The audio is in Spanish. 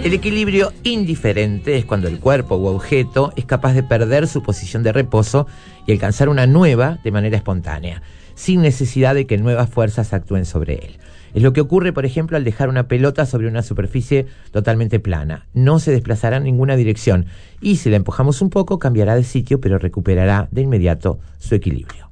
El equilibrio indiferente es cuando el cuerpo u objeto es capaz de perder su posición de reposo y alcanzar una nueva de manera espontánea, sin necesidad de que nuevas fuerzas actúen sobre él. Es lo que ocurre, por ejemplo, al dejar una pelota sobre una superficie totalmente plana. No se desplazará en ninguna dirección y si la empujamos un poco cambiará de sitio, pero recuperará de inmediato su equilibrio.